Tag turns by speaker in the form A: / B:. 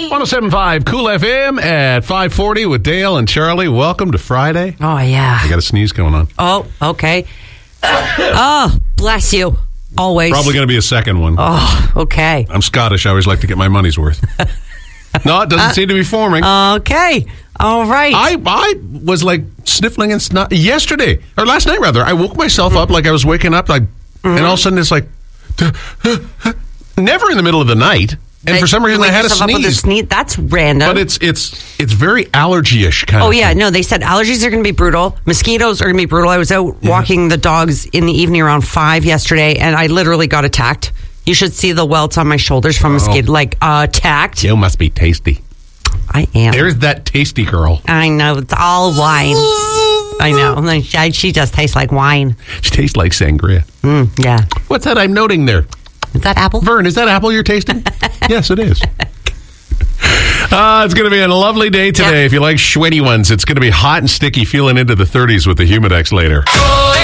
A: 107.5 Cool FM at 5:40 with Dale and Charlie. Welcome to Friday.
B: Oh, yeah.
A: I got a sneeze going on.
B: Oh, okay. Oh, bless you. Always.
A: Probably going to be a second one.
B: Oh, okay.
A: I'm Scottish. I always like to get my money's worth. No, it doesn't seem to be forming.
B: Okay. All right.
A: I was like sniffling and snot yesterday, or last night rather. I woke myself up like I was waking up, like, and all of a sudden it's like, never in the middle of the night. And for some reason I had a sneeze.
B: That's random.
A: But it's very allergy-ish kind of
B: Oh, yeah.
A: thing.
B: No, they said allergies are going to be brutal. Mosquitoes are going to be brutal. I was out walking the dogs in the evening around 5 yesterday, and I literally got attacked. You should see the welts on my shoulders from mosquito, like attacked.
A: You must be tasty.
B: I am.
A: There's that tasty girl.
B: I know. It's all wine. I know. She just tastes like wine.
A: She tastes like sangria.
B: Yeah.
A: What's that I'm noting there?
B: Is that apple?
A: Vern, is that apple you're tasting? Yes, it is. It's going to be a lovely day today. If you like sweaty ones, it's going to be hot and sticky, feeling into the 30s with the Humidex later.